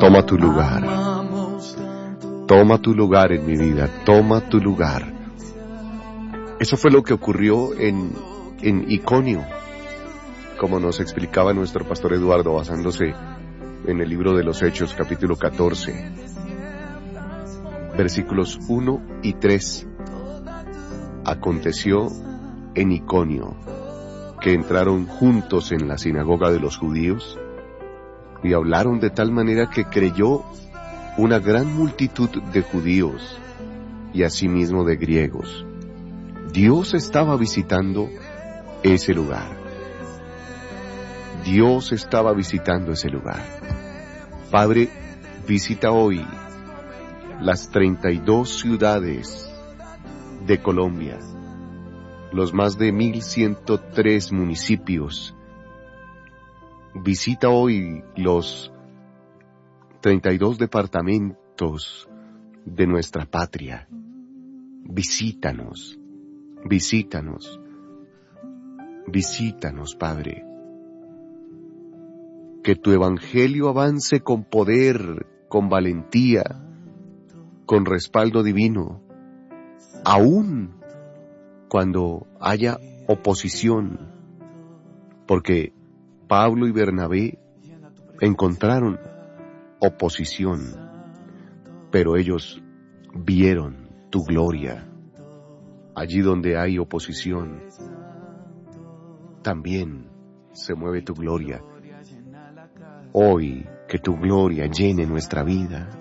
Toma tu lugar. Toma tu lugar en mi vida. Toma tu lugar. Eso fue lo que ocurrió en Iconio, como nos explicaba nuestro pastor Eduardo, basándose en el libro de los Hechos, capítulo 14, versículos 1 y 3. Aconteció en Iconio que entraron juntos en la sinagoga de los judíos y hablaron de tal manera que creyó una gran multitud de judíos y asimismo de griegos. Dios estaba visitando ese lugar. Dios estaba visitando ese lugar. Padre, visita hoy las 32 ciudades de Colombia, los más de 1,103 municipios. Visita hoy los 32 departamentos de nuestra patria. Visítanos, visítanos, visítanos, Padre. Que tu evangelio avance con poder, con valentía, con respaldo divino, aún cuando haya oposición, porque Pablo y Bernabé encontraron oposición, pero ellos vieron tu gloria. Allí donde hay oposición, también se mueve tu gloria. Hoy, que tu gloria llene nuestra vida.